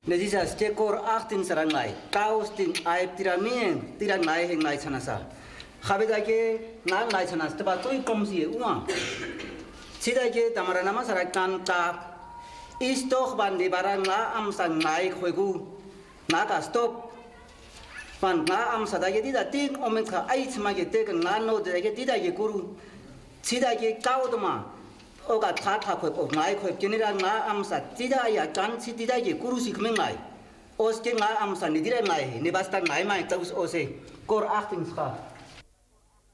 Nezisa stekor 18 sarangai, kaustin aib tirangai hengai chanasa. Habedake ngai chanas tebatoi komsi uma. Sidake tamaranama sarakan ta istok bandi barang la am sangai khoigu. Naga stop. Pan na am sadake tidak ting omenka ait semage tek ngano deke tidak guru. Sidake kaudma oga thata khoi of ngai khoi kinira nga am sa tidak ya kan si tidak guru sikmen ngai. Oske nga am sa nidira ngai ni basta ngai mai taus ose kor 18 ska.